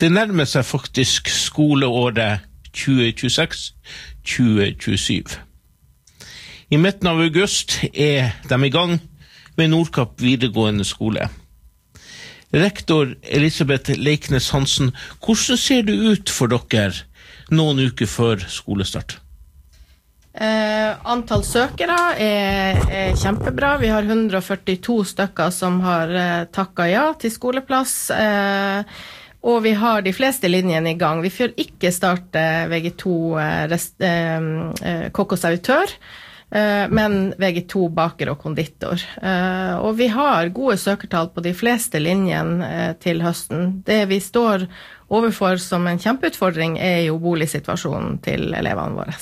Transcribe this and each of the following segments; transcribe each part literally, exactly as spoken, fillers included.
Det nærmer seg faktisk skoleåret tjue tjueseks tjue tjuesju. I midten av august er de i gang med Nordkapp videregående skole. Rektor Elisabeth Leiknes Hansen, hvordan ser det ut for dere noen uker før skolestart? Eh, antall søkere er, er kjempebra. Vi har one hundred forty-two stykker som har eh, takket ja til skoleplass, eh, og vi har de fleste linjene i gang. Vi får ikke starte V G to eh, rest, eh, kokk og servitør, eh, men V G to baker og konditor. Eh, og vi har gode søkertall på de fleste linjene eh, til høsten. Det vi står overfor som en kjempeutfordring er jo boligsituasjonen til elevene våre.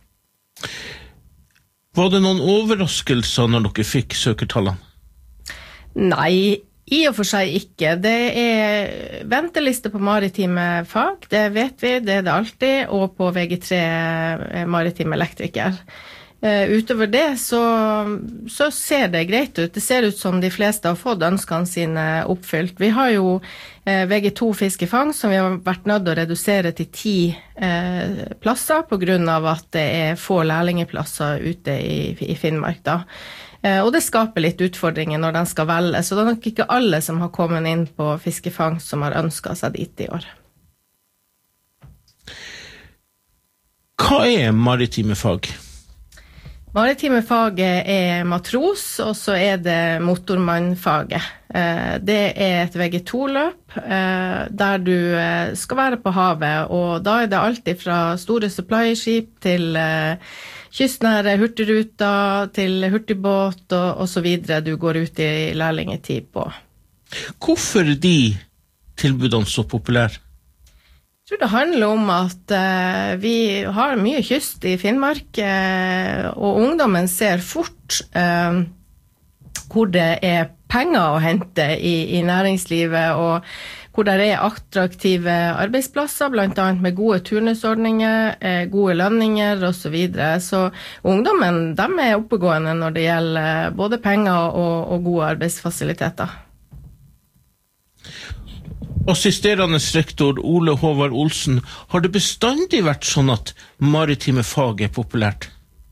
Var det noen overraskelser når dere fikk søkertallene? Nei, i og for seg ikke. Det er venteliste på maritime fag, det vet vi, det er det alltid, og på V G tre maritime elektriker. Uh, utover det så, så ser det greit ut. Det ser ut som de fleste har fått ønskene sine oppfylt. Vi har jo uh, V G to fiskefang som vi har vært nødt til å redusere til ti uh, plasser på grunn av at det er få lærlingeplasser ute i, i Finnmark da. Uh, og det skaper litt utfordringer når den skal velge, så det er nok ikke alle som har kommet inn på fiskefang som har ønsket seg dit i år. Hva er maritime fag? Maritime faget er matros, og så er det motormannfaget. Det er et V G to-løp der du skal være på havet, og da er det alltid fra store supply-skip til kystnære hurtigruter, til hurtigbåt og, og så videre du går ut i lærlingetid på. Hvorfor er de tilbudene så populære? Jeg tror det handler om at uh, vi har mye kyst i Finnmark, uh, og ungdommen ser fort uh, hvor det er penger å hente i, i næringslivet, og hvor det er attraktive arbeidsplasser, blant annet med gode turnusordninger, uh, gode lønninger og så videre. Så ungdommen, de er oppegående når det gjelder både penger og, og gode arbeidsfasiliteter. Assisterende rektor Ole Håvard Olsen, har det bestandig vært sånn at maritime fag er populært?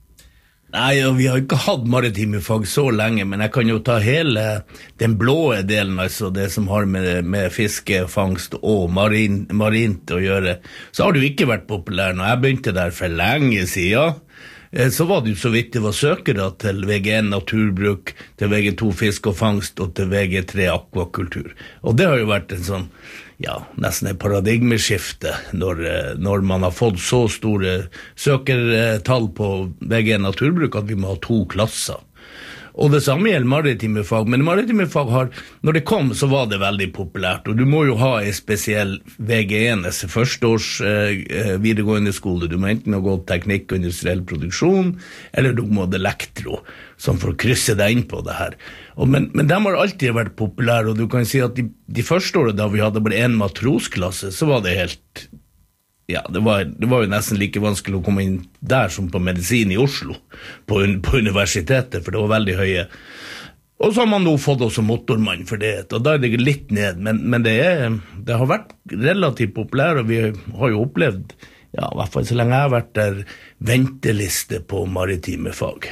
Nei, vi har ikke hatt maritime fag så lenge, men jeg kan jo ta hele den blå delen, altså det som har med, med fiske, fangst og marin, marint å gjøre. Så har det jo ikke vært populær. Når jeg begynte der for lenge siden, så var det jo så vidt det var søkere til V G en naturbruk, til V G to fisk og fangst og til V G tre akvakultur. Og det har jo vært en sånn, ja, nesten et paradigmeskifte når, når man har fått så store søkertall på V G en naturbruk at vi må ha to klasser. Og det samme gjelder maritime fag, men maritime fag har, når det kom så var det veldig populært, og du må jo ha en spesiell V G en, altså førsteårs eh, videregående skole, du må enten ha gått teknikk og industriell produksjon, eller du må ha elektro, som for å krysse deg inn på det her. Og, men, men de har alltid vært populære, og du kan si at de, de første årene da vi hadde bare en matrosklasse, så var det helt... Ja, det var, det var jo nesten like vanskelig å komme inn der som på medisin i Oslo, på, på universitetet, for det var veldig høye. Og så har man nå fått også motormann for det, og da er det litt ned, men, men det, er, det har vært relativt populært, og vi har jo opplevd, ja, i hvert fall så lenge jeg har vært der, venteliste på maritime fag.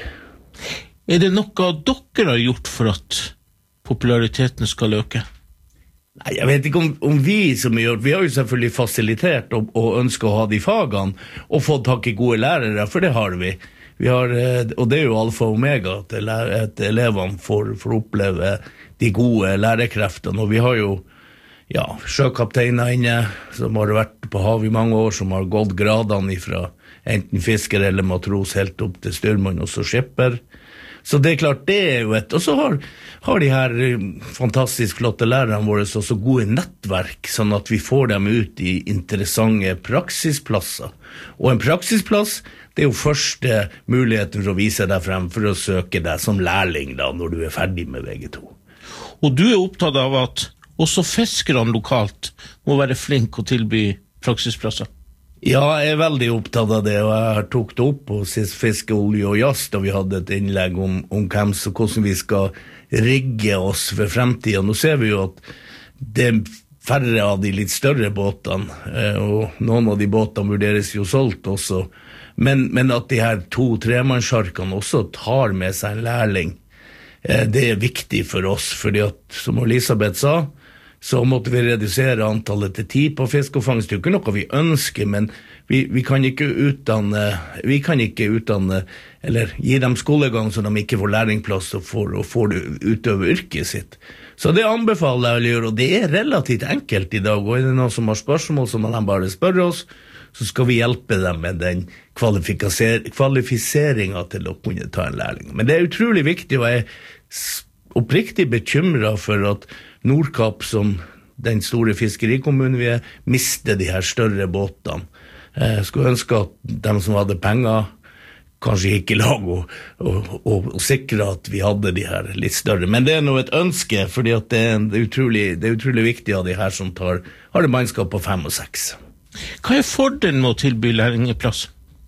Er det noe dere har gjort for at populariteten skal øke? Nei, jeg vet ikke om, om vi som gjør, vi har jo selvfølgelig fasilitert og, og ønsker å ha de fagene, og fått tak i gode lærere, for det har vi. Vi har, og det er jo alfa og omega, til at elevene får, får oppleve de gode lærekreftene, og vi har jo, ja, sjøkapteiner inne, som har vært på hav i mange år, som har gått gradene fra enten fisker eller matros helt opp til styrmann og så skipper. Så det er klart, det er jo et, og så har, har de her fantastisk flotte lærerne våre også gode nettverk, sånn at vi får dem ut i interessante praksisplasser. Og en praksisplass, det er jo første muligheten for å vise deg frem for å søke deg som lærling da, når du er ferdig med V G to. Og du er opptatt av at også fiskerne lokalt må være flinke å tilby praksisplasser? Ja, jeg er veldig opptatt av det, og jeg har tok det opp på sist Fiske, olje og jazz, da vi hadde et innlegg om, om hvem, så hvordan vi skal rigge oss for fremtiden. Nå ser vi jo at det færre av de litt større båtene, og noen av de båtene vurderes jo solgt også, men, men at de her to-tremannsjarkene også tar med seg en lærling, det er viktig for oss, fordi at, som Elisabeth sa, så måtte vi redusere antallet til ti på fisk og fangst. Det er jo ikke noe vi ønsker, men vi, vi kan ikke utdanne, vi kan ikke utdanne, eller gi dem skolegang så de ikke får læringplass og får, og får utøve yrket sitt. Så det anbefaler jeg å gjøre, og det er relativt enkelt i dag, og er det noen som har spørsmål, så må de bare spørre oss, så skal vi hjelpe dem med den kvalifiseringen til å kunne ta en lærling. Men det er utrolig viktig, og jeg er oppriktig bekymret for at Nordkapp, som den store fiskerikommunen vi er, mister de her større båtene. Jeg skulle ønske at de som hadde penger kanskje gikk i lag og, og, og, og sikre at vi hadde de her litt større. Men det er nå et ønske, fordi at det, er, det, er utrolig, det er utrolig viktig av de her som tar, har det mannskap på fem og seks. Hva er fordelen med å tilby lærlingeplass?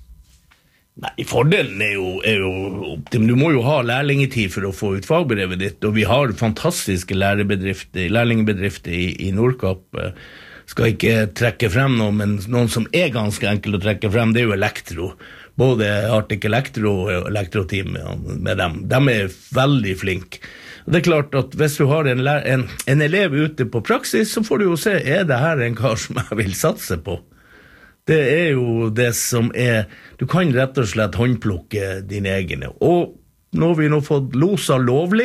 Nei, fordelen er jo, er jo du må jo ha lærlingetid for å få ut fagbrevet ditt, og vi har fantastiske lærebedrifter, lærlingbedrifter i, i Nordkapp. Skal ikke trekke frem noe, men noen som er ganske enkel å trekke frem, det er jo Elektro. Både Arctic Elektro og Elektroteam med dem. De er veldig flinke. Det er klart at hvis du har en, en, en elev ute på praksis, så får du jo se, er det her en kar som jeg vil satse på? Det er jo det som er, du kan rett og slett håndplukke dine egne. Og nå har vi nå fått losa lovlig,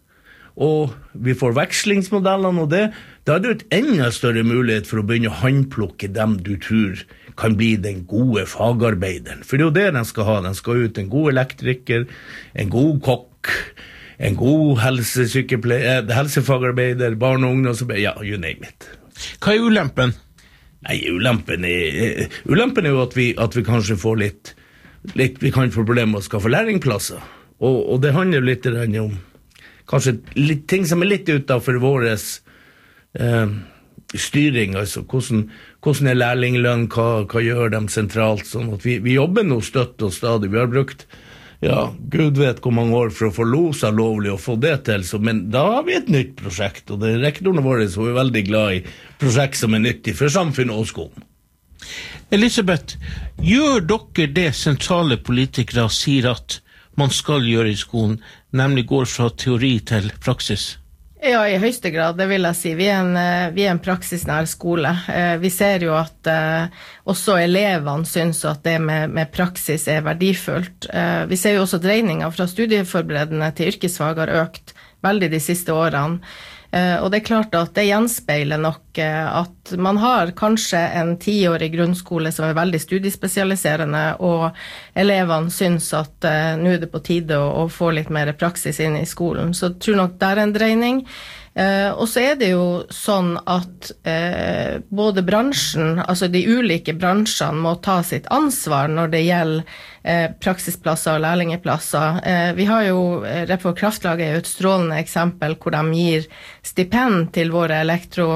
og vi får vekslingsmodellene og det, da er det et enda større mulighet for å begynne å håndplukke dem du tror kan bli den gode fagarbeideren. For det er jo det den skal ha. Den skal ut en god elektriker, en god kokk, en god helsesykepleier, helsefagarbeider, barn og ungdom, ja, you name it. Hva er ulempen? Nei, ulempen er, ulempen er jo at vi, at vi kanskje får litt, litt, vi kan få problemer med å skaffe læringplasser. Og, og det handler litt om kanskje litt, ting som er litt utenfor våres eh, styring, altså hvordan, hvordan er lærlinglønn, hva, hva gjør de sentralt, sånn at vi, vi jobber nå støtt og stadig, vi har brukt ja, Gud vet hvor mange år for å få losa lovlig og få det til, så, men da har vi et nytt prosjekt, og det er rektorene våre som er veldig glad i prosjekt som er nyttig for samfunnet og skolen. Elisabeth, gjør dere det sentrale politikere sier at man skal gjøre i skolen, nemlig går fra teori til praksis? Ja, i høyeste grad, det vil jeg si. Vi er en, vi er en praksisnær skole. Vi ser jo at eh, også elevene synes at det med, med praksis er verdifullt. Eh, vi ser jo også dreiningen fra studieforberedende til yrkesfag har økt veldig de siste årene. Eh, og det er klart at det gjenspeiler nok eh, at man har kanskje en tiårig grunnskole som er veldig studiespesialiserende, og elevene synes at eh, nå er det på tide å, å få litt mer praksis inn i skolen. Så jeg tror nok det er en dreining. Eh, og så er det jo sånn at eh, både bransjen, altså de ulike bransjene må ta sitt ansvar når det gjelder eh, praksisplasser og lærlingeplasser. Eh, vi har jo, Repvår Kraftlag er jo et strålende eksempel hvor de gir stipend til våre elektro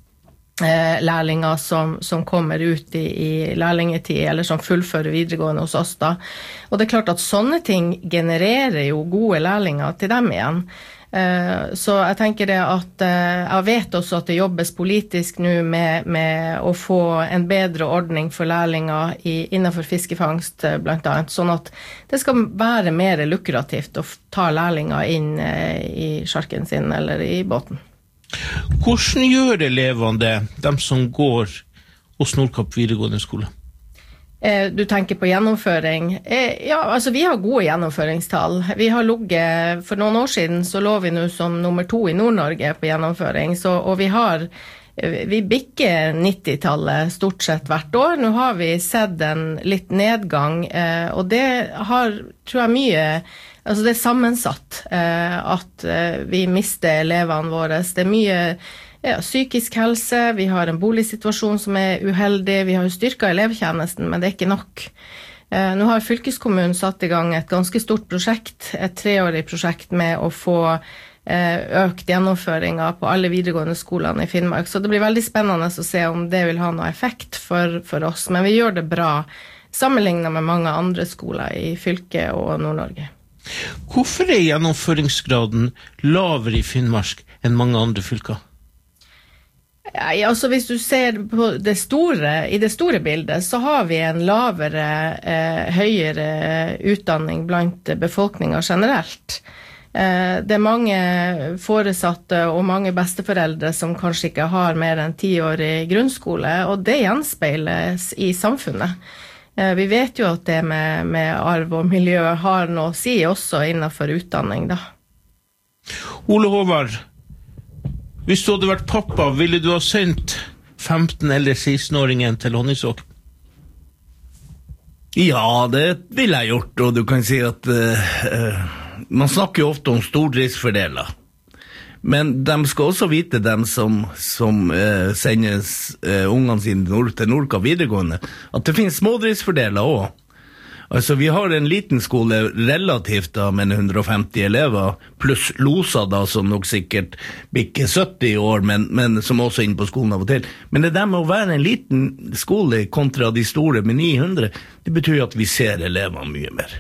eh, lærlinger som, som kommer ut i, i lærlingetid, eller som fullfører videregående hos oss da. Og det er klart at sånne ting genererer jo gode lærlinger til dem igjen. Så jeg tenker det at jeg vet også at det jobbes politisk nå med, med å få en bedre ordning for lærlinger i, innenfor fiskefangst blant annet, sånn at det skal være mer lukrativt å ta lærlinger inn i sjarken sin eller i båten. Hvordan gjør elevene det, de som går hos Nordkapp videregående skole? Du tenker på gjennomføring? Ja, altså vi har gode gjennomføringstall. Vi har ligget, for noen år siden så lå vi nå som nummer to i Nord-Norge på gjennomføring, så, og vi har, vi bikker nitti-tallet stort sett hvert år. Nå har vi sett en litt nedgang, og det har, tror jeg, mye, altså det er sammensatt, at vi mister elevene våre. Det er mye ja, psykisk helse, vi har en boligsituasjon som er uheldig, vi har jo styrket elevtjenesten, men det er ikke nok. Eh, nå har fylkeskommunen satt i gang et ganske stort prosjekt, et treårig prosjekt med å få eh, økt gjennomføringer på alle videregående skolene i Finnmark, så det blir veldig spennende å se om det vil ha noe effekt for, for oss, men vi gjør det bra, sammenlignet med mange andre skoler i fylket og Nord-Norge. Hvorfor er gjennomføringsgraden lavere i Finnmark enn mange andre fylker? Ja, altså hvis du ser på det store, i det store bildet, så har vi en lavere, eh, høyere utdanning blant befolkningen generelt. Eh, det er mange foresatte og mange besteforeldre som kanskje ikke har mer enn ti år i grunnskole, og det gjenspeiles i samfunnet. Eh, vi vet jo at det med, med arv og miljø har noe å si også innenfor utdanning, da. Ole Håvard, hvis du hadde vært pappa, ville du ha sendt femten- eller seksten-åringen til Honningsvåg? Ja, det ville jeg gjort, og du kan si at uh, man snakker jo ofte om stordriftsfordeler. Men de skal også vite, dem som, som uh, sendes uh, ungene sine til, Nord til Nordkapp videregående, at det finnes smådriftsfordeler også. Altså, vi har en liten skole relativt da, med hundre og femti elever, pluss losa da, som nok sikkert bikker sytti år, men, men som også er inne på skolen av og til. Men det der med å være en liten skole kontra de store med ni hundre, det betyr at vi ser elevene mye mer.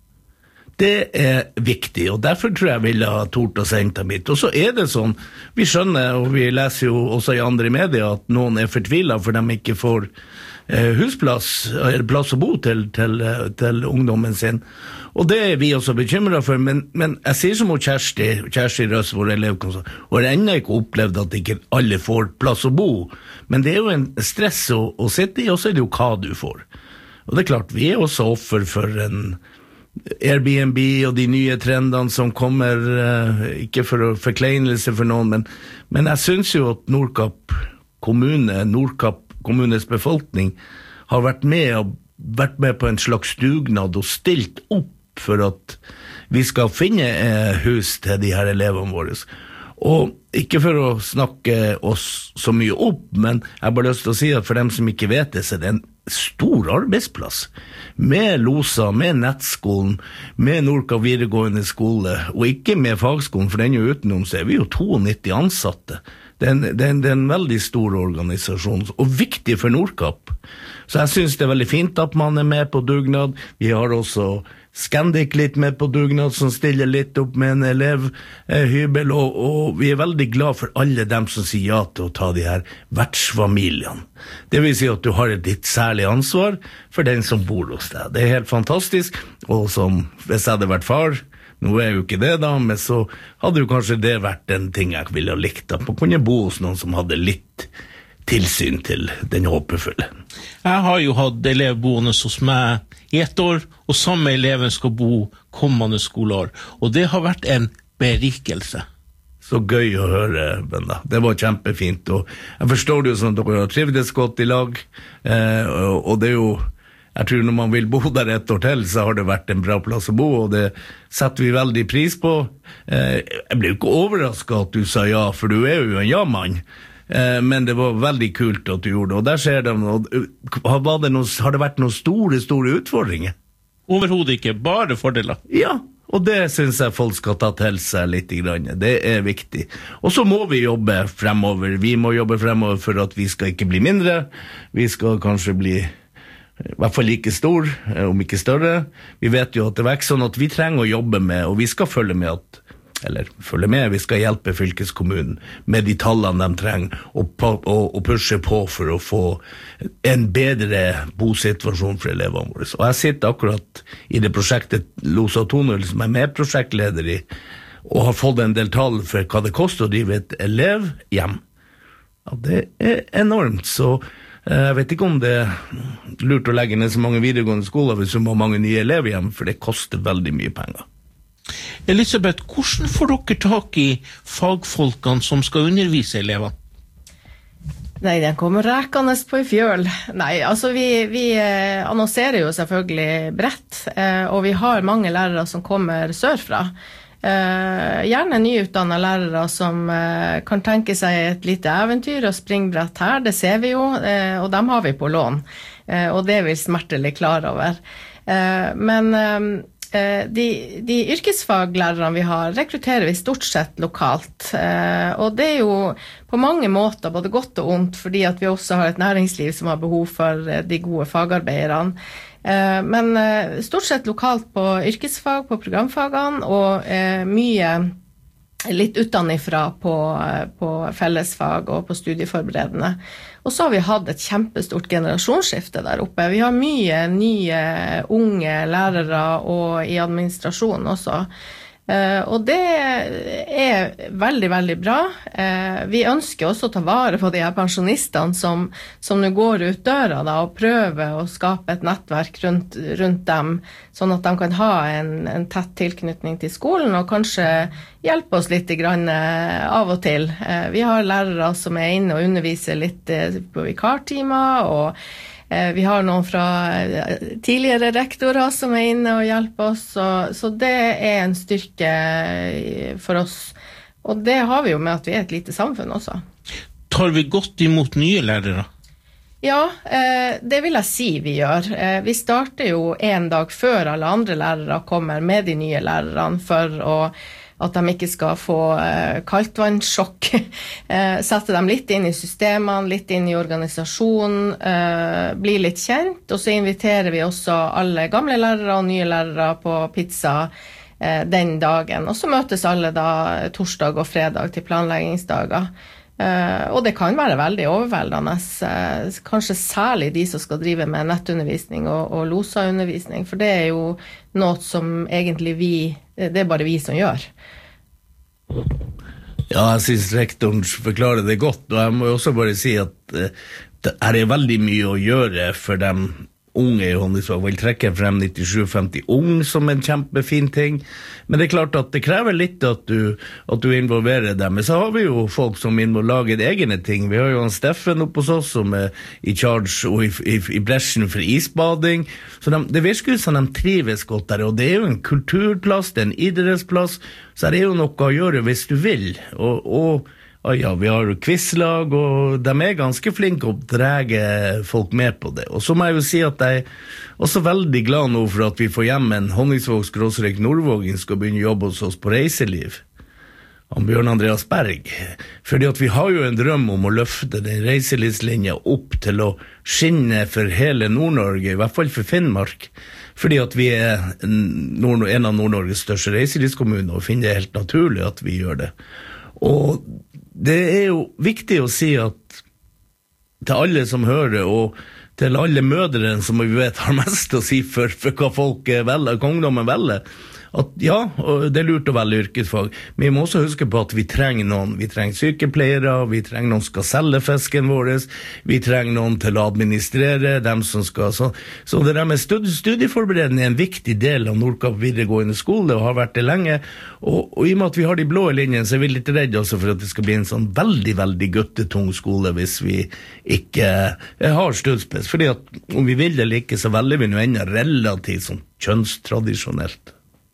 Det er viktig, og derfor tror jeg ville ha tort å sende dem hit. Og så er det sånn, vi skjønner, og vi leser jo også i andre medier, at noen er fortvilet for de ikke får husplass, eller plass å bo til, til, til ungdommen sin. Og det er vi også bekymret for, men, men jeg sier som Kjersti, Kjersti Røs, vår elevkonsert, og har ennå ikke opplevd at ikke alle får plass å bo. Men det er jo en stress å, å sitte i, og så er det jo hva du får. Og det er klart, vi er også offer for en Airbnb og de nye trendene som kommer, ikke for å forkleinelse for noen, men, men jeg synes jo at Nordkapp kommune, Nordkapp kommunes befolkning har vært med, og vært med på en slags dugnad og stilt opp for at vi skal finne eh, hus til de her elevene våre. Og ikke for å snakke oss så mye opp, men jeg har bare lyst til å si at for dem som ikke vet det, så er det en stor arbeidsplass. Med LOSA, med nettskolen, med Nordkapp videregående skole, og ikke med fagskolen, for den er jo utenom, så er vi jo nittito ansatte. Det er, en, det, er en, det er en veldig stor organisasjon, og viktig for Nordkapp. Så jeg synes det er veldig fint at man er med på dugnad. Vi har også Scandic litt med på dugnad, som stiller litt opp med en elevhybel, eh, og, og vi er veldig glad for alle dem som sier ja til å ta de her vertsfamiliene. Det vil si at du har et litt særlig ansvar for den som bor hos deg. Det er helt fantastisk, og som, hvis jeg hadde vært far, nå er jo ikke det da, men så hadde jo kanskje det vært en ting jeg ville ha likt, at man kunne bo hos noen som hadde litt tilsyn til den håpefulle. Jeg har jo hatt elevboende hos meg i ett år, og samme eleven skal bo kommende skoleår, og det har vært en berikelse. Så gøy å høre, Benda. Det var kjempefint, og jeg forstår det jo sånn at dere har trivdes godt i lag, eh, og, og det er jo, jeg tror når man vil bo der et år til, så har det vært en bra plass å bo, og det setter vi veldig pris på. Eh, jeg ble jo ikke overrasket at du sa ja, for du er jo en ja-mann. Eh, men det var veldig kult at du gjorde det, og der ser de, og har det, noen, har det vært noen store, store utfordringer? Overhodet ikke, bare fordeler. Ja, og det synes jeg folk skal ta til seg litt grann. Det er viktig. Og så må vi jobbe fremover. Vi må jobbe fremover for at vi skal ikke bli mindre. Vi skal kanskje bli i hvert fall like stor, om ikke større. Vi vet jo at det vekser sånn at vi trenger å jobbe med, og vi skal følge med at eller følge med, vi skal hjelpe fylkeskommunen med de tallene de trenger, og, og, og pushe på for å få en bedre bosituasjon for elevene våre. Og jeg sitter akkurat i det prosjektet LOSA to null, som er med prosjektleder i, og har fått en del tall for hva det koster å drive et elevhjem. Ja, det er enormt, så jeg vet ikke om det er lurt å legge ned så mange videregående skoler hvis du må ha mange nye elevhjem, for det koster veldig mye penger. Elisabeth, hvordan får dere tak i fagfolkene som skal undervise elevene? Nei, den kommer rekende på i fjøl. Nei, altså vi, vi eh, annonserer jo selvfølgelig bredt, eh, og vi har mange lærere som kommer sørfra. Eh, gjerne nyutdannede lærere som eh, kan tenke seg et lite eventyr og springbrett her, det ser vi jo, eh, og dem har vi på lån, eh, og det er vi smertelig klar over. Eh, men eh, De, de yrkesfaglærerne vi har, rekrutterer vi stort sett lokalt, og det er jo på mange måter både godt og ondt, fordi at vi også har et næringsliv som har behov for de gode fagarbeiderne. Men stort sett lokalt på yrkesfag, på programfagene, og mye litt utenifra på, på fellesfag og på studieforberedende. Og så har vi hatt et kjempestort generasjonsskifte der oppe. Vi har mye nye unge lærere og i administrasjon også. Uh, og det er veldig, veldig bra. Uh, vi ønsker også å ta vare på de her pensjonistene som, som nå går ut døra da, og prøver å skape et nettverk rundt, rundt dem, sånn at de kan ha en, en tett tilknytning til skolen, og kanskje hjelpe oss litt grann, uh, av og til. Uh, vi har lærere som er inne og underviser litt uh, på vikartimer, og vi har noen fra tidligere rektorer som er inne og hjelper oss, så, så det er en styrke for oss. Og det har vi jo med at vi er et lite samfunn også. Tar vi godt imot nye lærere? Ja, det vil jeg si vi gjør. Vi starter jo en dag før alle andre lærere kommer med de nye lærerne for å at de ikke skal få eh, kaldtvannssjokk, eh, sette dem litt inn i systemene, litt inn i organisasjonen, eh, bli litt kjent, og så inviterer vi også alle gamle lærere og nye lærere på pizza eh, den dagen, og så møtes alle da torsdag og fredag til planleggingsdager. Uh, og det kan være veldig overveldende, uh, kanskje særlig de som skal drive med nettundervisning og, og losa-undervisning, for det er jo noe som egentlig vi, det er bare vi som gjør. Ja, jeg synes rektoren forklarer det godt, og jeg må også bare si at uh, det er veldig mye å gjøre for dem unge i Honningsvåg. Jeg vil trekke frem nittisju femti ung som en kjempefin ting, men det er klart at det krever litt at du, at du involverer dem. Men så har vi jo folk som må lage egne ting. Vi har jo en Steffen oppe hos oss som er i charge og i, i, i bresjen for isbading, så de, det virker som de trives godt der, og det er jo en kulturplass, det er en idrettsplass, så det er jo noe å gjøre hvis du vil, og, og ja, vi har quizlag, og de er ganske flinke å drage folk med på det. Og så må jeg jo si at jeg er også veldig glad nå for at vi får hjem en Honningsvåg-Skråstrek Nordvågen skal begynne å jobbe hos oss på reiseliv. Han Bjørn Andreas Berg. Fordi at vi har jo en drøm om å løfte den reiselivslinja opp til å skinne for hele Nord-Norge, i hvert fall for Finnmark. Fordi at vi er en av Nord-Norges største reiselivskommuner, og finner det helt naturlig at vi gjør det. Og det er jo viktig å si at til alle som hører, og til alle mødrene som vi vet har mest å si for, for hva folk velger, hva ungdommen velger, at ja, det er lurt å velge yrkesfag, men vi må også huske på at vi trenger noen, vi trenger sykepleiere, vi trenger noen som skal selge fisken vår, vi trenger noen til å administrere, dem som skal, så, så det der med studi- studieforberedende er en viktig del av Nordkapp videregående skole, og har vært det lenge, og, og i og med at vi har de blå linjene, så er vi litt redde også for at det skal bli en sånn veldig, veldig guttetung skole hvis vi ikke har studspes, fordi at om vi vil det eller ikke, så velger vi noe enda relativt sånn kjønnstradisjonelt.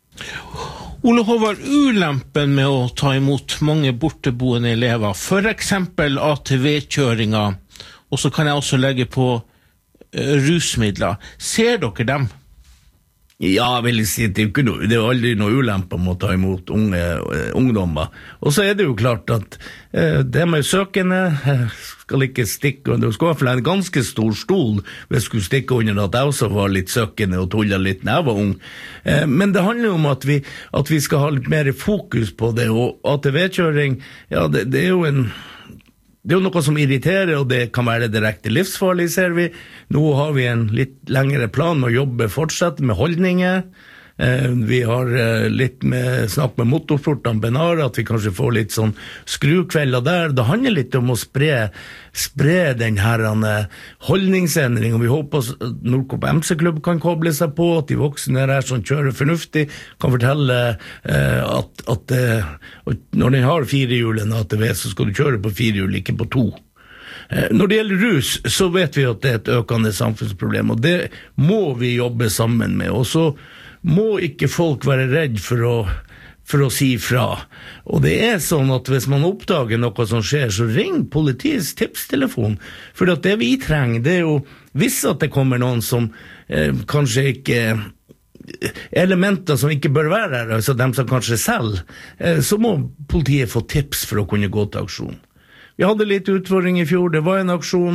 Ole Håvard, ulempen med å ta imot mange borteboende elever, for eksempel A T V-kjøringer, og så kan jeg også legge på uh, rusmidler. Ser dere dem? Ja, jeg vil si at det er, ikke noe, det er aldri noe ulempe med å ta imot unge uh, ungdommer. Og så er det jo klart at uh, det med søkende uh, skal ikke stikke under. Det skal være en ganske stor stol hvis du skulle stikke under at jeg også var litt søkende og tullet litt når jeg var ung. Uh, men det handler jo om at vi, at vi skal ha litt mer fokus på det, og A T V-kjøring, ja, det, det er jo en... Det er jo noe som irriterer, og det kan være direkte livsfarlig, ser vi. Nå har vi en litt lengre plan med å jobbe fortsatt med holdninger. Eh, vi har eh, litt med snakk med motorsportene Benar, at vi kanskje får litt sånn skrukvelder der. Det handler litt om å spre, spre den her holdningsendring, og vi håper at Nordkapp M C-klubb kan koble seg på, at de voksne her som kjører fornuftig kan fortelle eh, at, at eh, når den har firehjulen A T V, så skal du kjøre på firehjul, ikke på to. Når det gjelder rus, så vet vi at det er et økende samfunnsproblem, og det må vi jobbe sammen med, og så må ikke folk være redd for å, for å si fra. Og det er sånn at hvis man oppdager noe som skjer, så ring politiets tipstelefon, for at det vi trenger, det er jo hvis at det kommer noen som eh, kanskje ikke elementer som ikke bør være her, altså dem som kanskje selv, eh, så må politiet få tips for å kunne gå til aksjon. Vi hadde litt utfordring i fjor, det var en aksjon,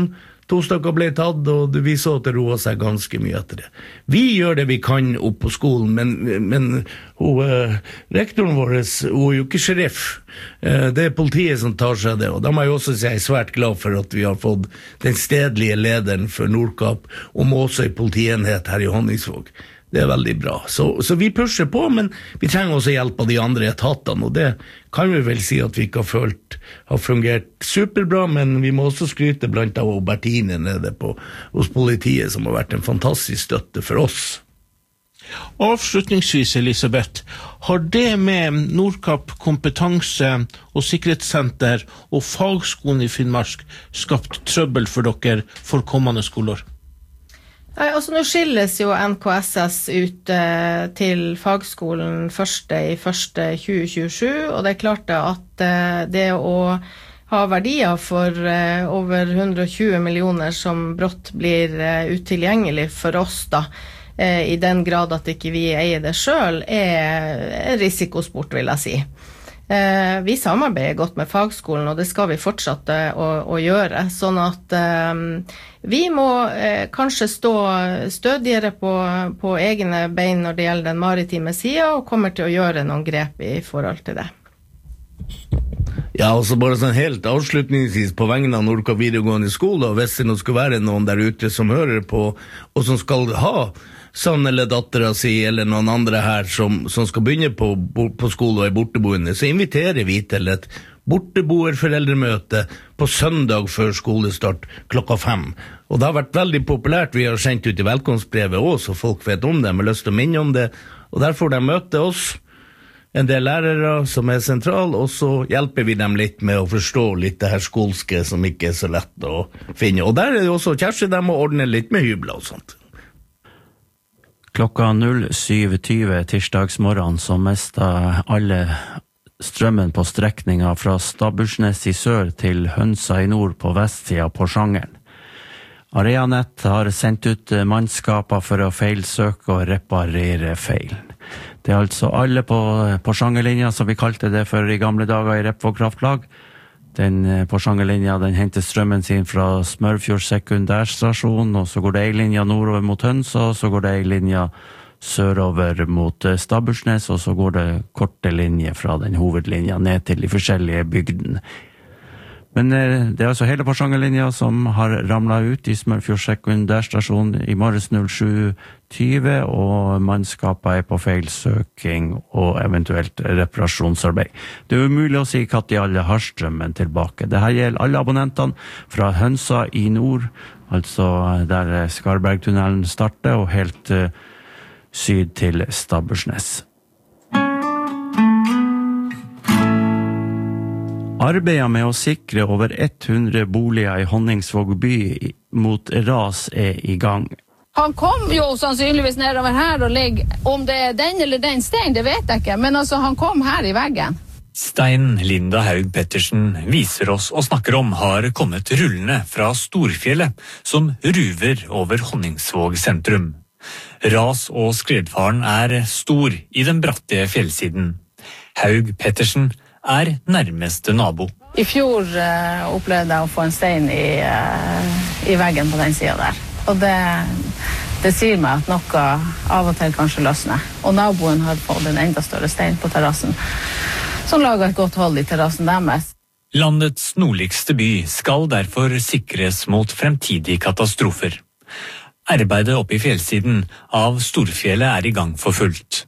to stykker ble tatt, og vi så at det roet seg ganske mye etter det. Vi gjør det vi kan opp på skolen, men, men hun, eh, rektoren vår, hun er jo ikke sheriff. Eh, det er politiet som tar seg det, og da må jeg også si jeg er svært glad for at vi har fått den stedlige lederen for Nordkapp, og også i politienhet her i Honningsvåg. Det er veldig bra. Så, så vi pusher på, men vi trenger også hjelp av de andre etatene, og det kan vi vel si at vi ikke har følt har fungert superbra, men vi må også skryte blant av Bertine nede på, hos politiet, som har vært en fantastisk støtte for oss. Avslutningsvis, Elisabeth, har det med Nordkapp kompetanse og sikkerhetssenter og fagskolen i Finnmark skapt trøbbel for dere for kommende skoleår? Nei, altså nå skilles jo N K S S ut eh, til fagskolen første i første tjue tjuesju, og det er klart at eh, det å ha verdier for eh, over hundre og tjue millioner som brått blir eh, utilgjengelig for oss da, eh, i den grad at ikke vi eier det selv, er en risikosport, vil jeg si. Eh, vi samarbeider godt med fagskolen, og det skal vi fortsette å, å gjøre, sånn at eh, vi må eh, kanskje stå stødigere på, på egne bein når det gjelder den maritime siden, og kommer til å gjøre noen grep i forhold til det. Ja, og så bare sånn helt avslutningsvis på vegne av Nordkapp videregående skole, og hvis det nå skal være noen der ute som hører på, og som skal ha sønn eller datteren si, eller noen andre her som, som skal begynne på, på skole og er borteboende, så inviterer vi til et borteboerforeldremøte på søndag før skolestart klokka fem. Og det har vært veldig populært, vi har sendt ut i velkomstbrevet også, så folk vet om det, de har lyst til å minne om det, og der får de møte oss, en del lærere som er sentral, og så hjelper vi dem litt med å forstå litt det her skolske som ikke er så lett å finne. Og der er det også Kjersti, de må ordne litt med hybler og sånt. Klokka syv tjue tirsdagsmorgen så mistet alle strømmen på strekninga fra Stabbursnes i sør til Hønsa i nord på vestsida på Sjangeren. Areanett har sendt ut mannskaper for å feilsøke og reparere feilen. Det er altså alle på, på Sjangerlinja, som vi kalte det for i gamle dager i Repvåg kraftlag. Den på Sjangerlinja, den henter strømmen sin fra Smørfjord sekundærstasjon, og så går det en linje nordover mot Hønsa, og så går det en linje sørover mot Stabbursnes, og så går det korte linje fra den hovedlinja ned til de forskjellige bygdene. Men det er altså hele Porsangerlinja som har ramlet ut i Smørfjord sekundærstasjon i morges sju tjue, og mannskapet er på feilsøking og eventuelt reparasjonsarbeid. Det er umulig å si at de alle har strømmen tilbake. Dette gjelder alle abonnentene fra Hønsa i nord, altså der Skarbergtunnelen starter, og helt uh, syd til Stabbursnes. Arbeidet med å sikre over hundre boliger i Honningsvåg by mot ras er i gang. Han kom jo sannsynligvis nedover her og ligger, om det er den eller den stein, det vet jeg ikke, men altså han kom her i veggen. Stein Linda Haug Pettersen viser oss og snakker om har kommet rullende fra Storfjellet, som ruver over Honningsvåg sentrum. Ras- og skredfaren er stor i den bratte fjellsiden. Haug Pettersen er nærmeste nabo. I fjor uh, opplevde jeg å få en stein i, uh, i veggen på den siden der. Og det, det sier meg at noe av og til kanskje løsner. Og naboen har fått en enda større stein på terrassen, som lager et godt hold i terrassen deres. Landets nordligste by skal derfor sikres mot fremtidige katastrofer. Arbeidet oppe i fjellsiden av Storfjellet er i gang for fullt.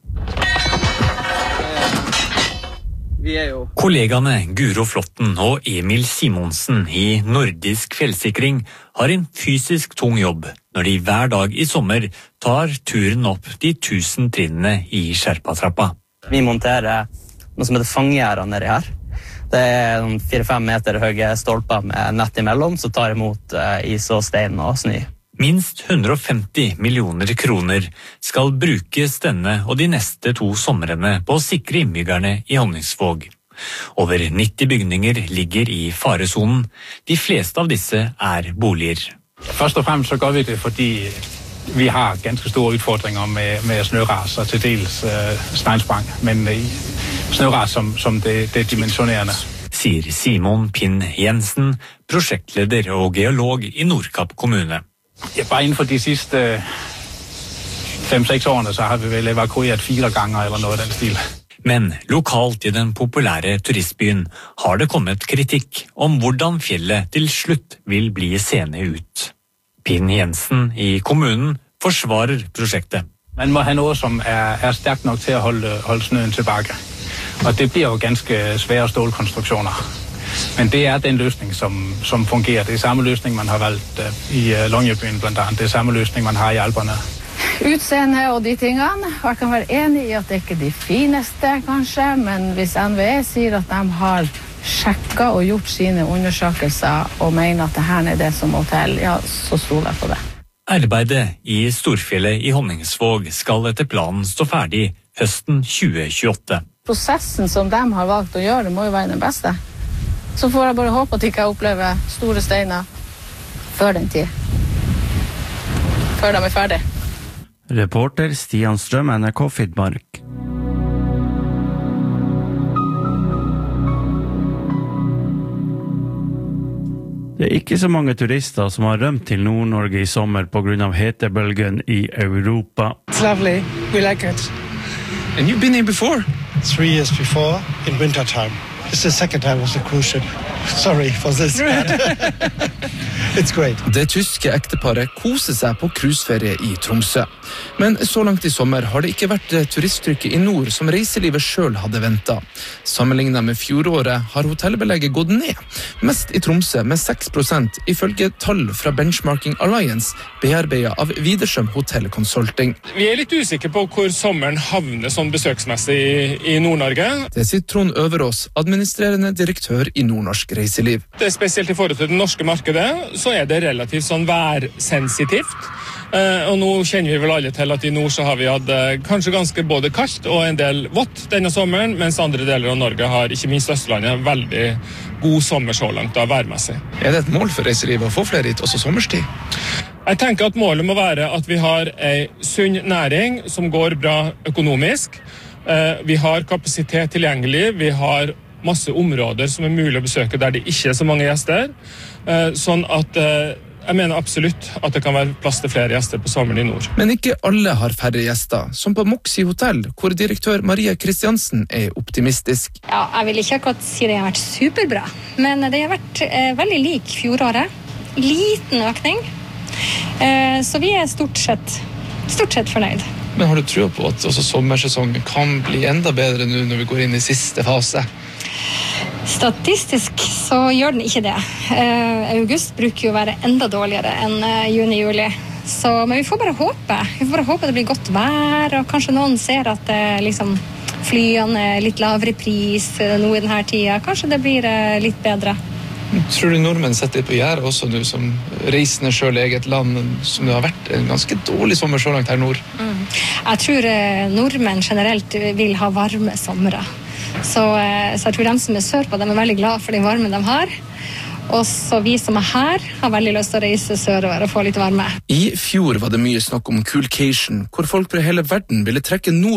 Kollegaene Guro Flotten og Emil Simonsen i Nordisk fjellsikring har en fysisk tung jobb når de hver dag i sommer tar turen opp de tusen trinnene i Sherpa-trappa. Vi monterer noe som heter fangjærer nedi her. Det er fire-fem meter høye stolper med nett imellom, som tar imot is og stein og snø. Minst hundre og femti millioner kroner skal brukes denne og de neste to somrene på å sikre innbyggerne i Honningsvåg. Over nitti bygninger ligger i faresonen. De fleste av disse er boliger. Først og fremst så gør vi det, fordi vi har ganske store utfordringer med, med snøras og til dels uh, steinsprang, men uh, snøras som, som det, det er dimensjonerende. sier Simon Pinn Jensen, prosjektleder og geolog i Nordkapp kommune. Ja, bare inden for de sidste fem-seks årene, så har vi vel evakueret fire ganger eller noe i den stil. Men lokalt i den populære turistbyen har det kommet kritikk om hvordan fjellet til slutt vil bli seende ut. Pinn Jensen i kommunen forsvarer prosjektet. Man må ha noe som er, er stærkt nok til å holde, holde snøen tilbake. Og det blir jo ganske svære stålkonstruksjoner. Men det er den løsning som, som fungerer. Det er samme løsning man har valgt uh, i uh, Longyearbyen blant annet. Det er samme løsning man har i Alperne. Utseende og de tingene, og jeg kan være enig i at det ikke er de fineste, kanskje, men hvis N V E sier at de har sjekket og gjort sine undersøkelser og mener at det her er det som må til, ja, så stoler jeg på det. Arbeidet i Storfjellet i Honningsvåg skal etter planen stå ferdig høsten tjue tjueåtte. Prosessen som de har valgt å gjøre, må jo være den beste. Så får jeg bare håpe at jeg ikke opplever store steiner før den tid. Før de er ferdig. Reporter Stian Strøm, N R K Finnmark. Det er ikke så mange turister som har rømt til Nord-Norge i sommer på grunn av hetebølgen i Europa. It's lovely. We like it. And you've been here before? Three years before, in winter time. It's the second time was a cruise ship. Sorry for this. It's great. Det tyske ekteparet koser seg på cruiseferie i Tromsø. Men så langt i sommer har det ikke vært turisttrykket i nord som reiselivet selv hadde ventet. Sammenlignet med fjoråret har hotellbelegget gått ned. Mest i Tromsø med seks prosent, ifølge tall fra Benchmarking Alliance, bearbeidet av Widerstrøm Hotel Consulting. Vi er litt usikre på hvor sommeren havner sånn besøksmessig i, i Nord-Norge. Det sier Trond Øverås, administrerende direktør i Nordnorsk Reiseliv. Det er spesielt i forhold til det norske markedet, så er det relativt sånn værsensitivt. Uh, og nå kjenner vi vel alle til at i nord så har vi hatt uh, kanskje ganske både kaldt og en del vått denne sommeren, mens andre deler av Norge har, ikke minst Østlandet, veldig god sommer så langt da, værmessig. Er det et mål for reiselivet å få flere hit også sommerstid? Jeg tenker at målet må være at vi har en sunn næring som går bra økonomisk. Uh, vi har kapasitet tilgjengelig, vi har masse områder som er mulig å besøke der det ikke er så mange gjester, uh, sånn at uh, jeg mener absolutt at det kan være plass til flere gjester på sommeren i nord. Men ikke alle har færre gjester, som på Moxie Hotel, hvor direktør Maria Kristiansen er optimistisk. Ja, jeg vil ikke akkurat si det har vært superbra, men det har vært eh, veldig lik fjoråret. Liten økning, eh, så vi er stort sett, stort sett fornøyd. Men har du tro på at også sommersesongen kan bli enda bedre nå når vi går inn i siste fase? Statistisk så gjør den ikke det. Eh, august bruker jo å være enda dårligere enn eh, juni-juli. Så, men vi får bare håpe. Vi får bare håpe det blir godt vær, og kanskje noen ser at eh, liksom, flyene er litt lavere pris eh, nå i denne tida. Kanskje det blir eh, litt bedre. Tror du nordmenn setter på gjerdet også nå som reisende selv i eget land, som det har vært en ganske dårlig sommer så langt her nord? Mm. Jeg tror eh, nordmenn generelt vil ha varme somre. Så, så jeg tror de som er sør på, de er veldig glad for den varmen de har. Og så vi som er her, har veldig lyst til å reise sørover og få litt varme. I fjor var det mye snakk om coolcation, hvor folk fra hele verden ville trekke nord